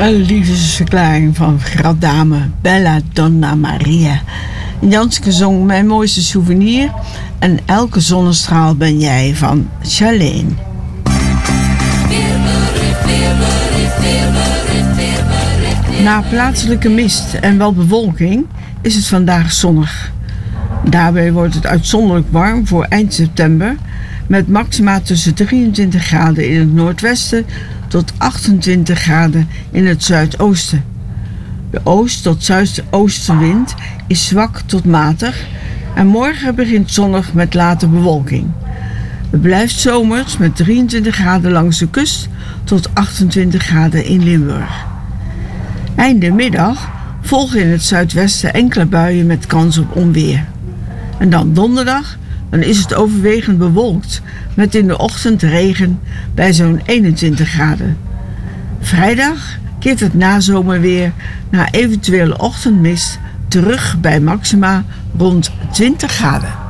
Een liefdesverklaring van Gradame Bella Donna Maria. Janske zong Mijn mooiste souvenir en Elke zonnestraal ben jij van Charlene. Na plaatselijke mist en wel bewolking is het vandaag zonnig. Daarbij wordt het uitzonderlijk warm voor eind september, met maxima tussen 23 graden in het noordwesten tot 28 graden in het zuidoosten. De oost- tot zuidoostenwind is zwak tot matig en morgen begint zonnig met late bewolking. Het blijft zomers met 23 graden langs de kust tot 28 graden in Limburg. Einde middag volgen in het zuidwesten enkele buien met kans op onweer. En dan donderdag, dan is het overwegend bewolkt met in de ochtend regen bij zo'n 21 graden. Vrijdag keert het nazomerweer na eventuele ochtendmist terug bij maxima rond 20 graden.